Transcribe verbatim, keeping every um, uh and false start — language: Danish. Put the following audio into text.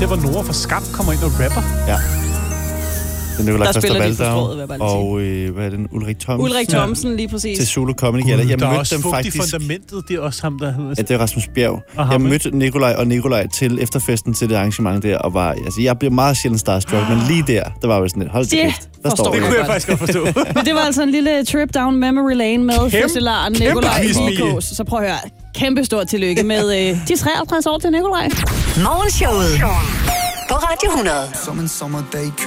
Det var Nora fra Skam kommer ind og rapper. Ja. Den Nikolaj Der spiller de Coster-Waldau forstået, hvad jeg og øh, hvad er den? Ulrik Thomsen. Ulrik Thomsen, lige præcis. Til Zulu Comedy Gala. Uh, Jeg der er mødte også dem fugt i faktisk. fundamentet, det er også ham, der hedder. Ja, det er Rasmus Bjerg. Og Jeg mødte Nikolaj og Nikolaj til efterfesten til det arrangement der, og var, altså jeg bliver meget sjældent starstruck, men lige der, der var jo sådan et hold til Det kæft. Der forstår står Det jeg kunne jeg godt. faktisk godt forstå. Men det var altså en lille trip down memory lane med fødselaren Nikolaj Vikås. Så prøv at høre. Kæmpe stort tillykke med øh, de treoghalvtreds år til Nikolaj. Morgenshowet på Radio hundrede. Som en sommerdag